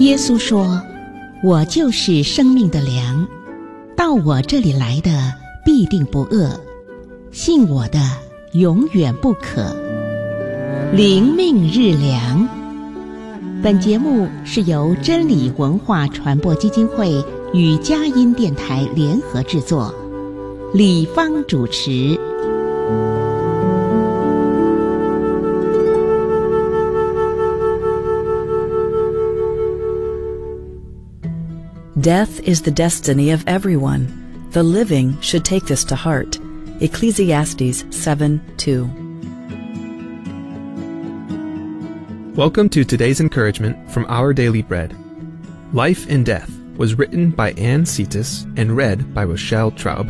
耶稣说：“我就是生命的粮，到我这里来的必定不饿，信我的永远不渴。”灵命日粮。本节目是由真理文化传播基金会与佳音电台联合制作，李芳主持。 Death is the destiny of everyone. The living should take this to heart. Ecclesiastes 7:2. Welcome to today's encouragement from Our Daily Bread. Life and Death was written by Ann Cetus and read by Rochelle Traub.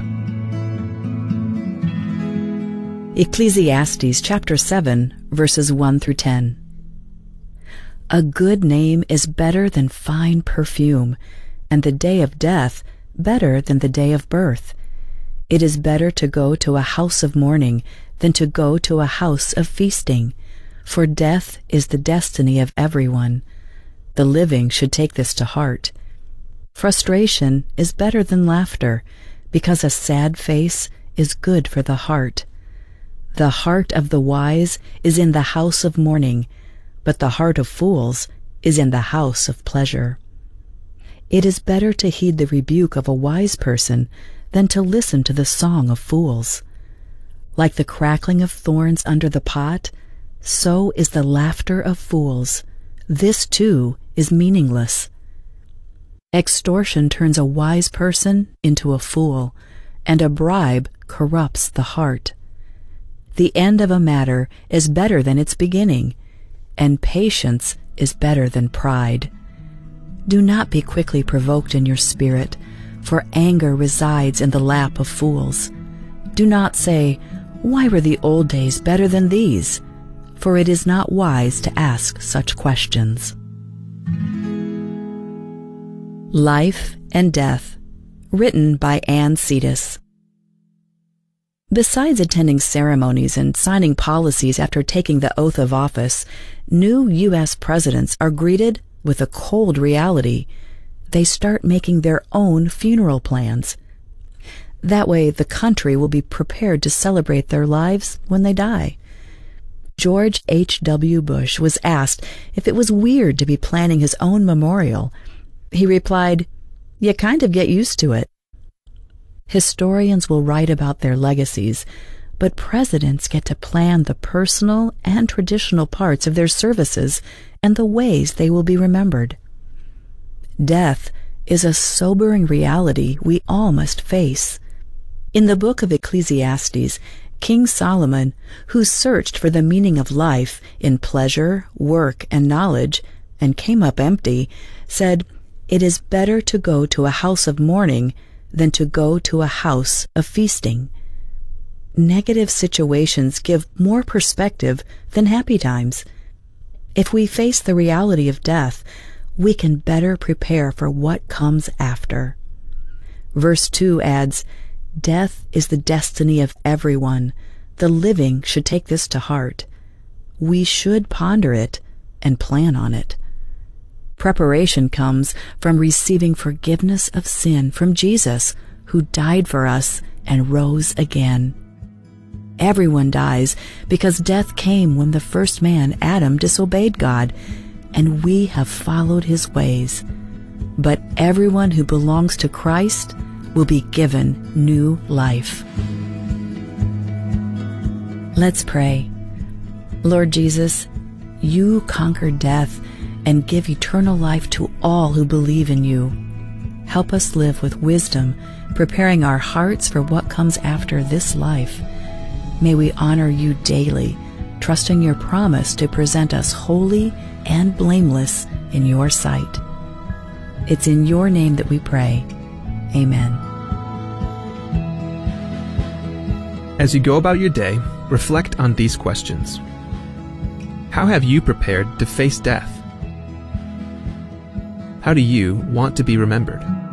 Ecclesiastes chapter 7, verses 1 through 10. A good name is better than fine perfume, and the day of death better than the day of birth. It is better to go to a house of mourning than to go to a house of feasting, for death is the destiny of everyone. The living should take this to heart. Frustration is better than laughter, because a sad face is good for the heart. The heart of the wise is in the house of mourning, but the heart of fools is in the house of pleasure. It is better to heed the rebuke of a wise person than to listen to the song of fools. Like the crackling of thorns under the pot, so is the laughter of fools. This, too, is meaningless. Extortion turns a wise person into a fool, and a bribe corrupts the heart. The end of a matter is better than its beginning, and patience is better than pride. Do not be quickly provoked in your spirit, for anger resides in the lap of fools. Do not say, "Why were the old days better than these?" For it is not wise to ask such questions. Life and Death, written by Ann Cetus. Besides attending ceremonies and signing policies after taking the oath of office, new U.S. presidents are greeted with a cold reality. They start making their own funeral plans. That way, the country will be prepared to celebrate their lives when they die. George H.W. Bush was asked if it was weird to be planning his own memorial. He replied, "You kind of get used to it." Historians will write about their legacies, but presidents get to plan the personal and traditional parts of their services and the ways they will be remembered. Death is a sobering reality we all must face. In the book of Ecclesiastes, King Solomon, who searched for the meaning of life in pleasure, work, and knowledge, and came up empty, said, "It is better to go to a house of mourning than to go to a house of feasting." Negative situations give more perspective than happy times. If we face the reality of death, we can better prepare for what comes after. Verse 2 adds, "Death is the destiny of everyone. The living should take this to heart." We should ponder it and plan on it. Preparation comes from receiving forgiveness of sin from Jesus, who died for us and rose again. Everyone dies because death came when the first man, Adam, disobeyed God, and we have followed his ways. But everyone who belongs to Christ will be given new life. Let's pray. Lord Jesus, you conquer death and give eternal life to all who believe in you. Help us live with wisdom, preparing our hearts for what comes after this life. May we honor you daily, trusting your promise to present us holy and blameless in your sight. It's in your name that we pray. Amen. As you go about your day, reflect on these questions. How have you prepared to face death? How do you want to be remembered?